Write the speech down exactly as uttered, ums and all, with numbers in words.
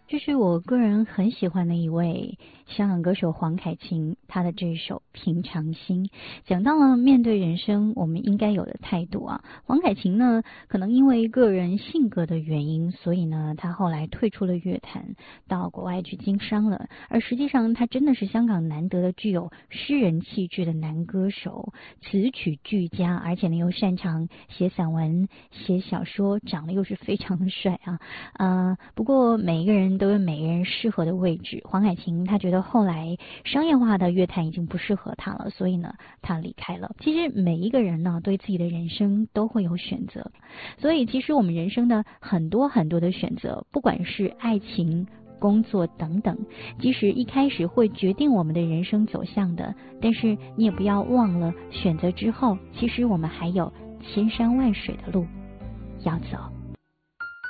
这是我个人很喜欢的一位香港歌手黄凯芹，他的这首《平常心》讲到了面对人生我们应该有的态度啊。黄凯芹呢，可能因为个人性格的原因，所以呢，他后来退出了乐坛，到国外去经商了。而实际上，他真的是香港难得的具有诗人气质的男歌手，词曲俱佳，而且呢又擅长写散文、写小说，长得又是非常的帅啊。呃，不过每一个人都有每个人适合的位置。黄凯芹他觉得后来商业化的乐坛已经不适合他了，所以呢，他离开了。其实每一个人呢，对自己的人生都会有选择，所以其实我们人生的很多很多的选择，不管是爱情、工作等等，即使一开始会决定我们的人生走向的，但是你也不要忘了，选择之后，其实我们还有千山万水的路要走。